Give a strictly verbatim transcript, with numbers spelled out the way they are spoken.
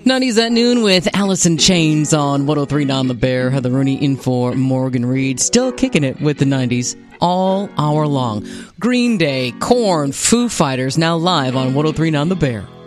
nineties at noon with Alice in Chains on one oh three point nine The Bear. Heather Rooney in for Morgan Reed. Still kicking it with the nineties all hour long. Green Day, Korn, Foo Fighters now live on one oh three point nine The Bear.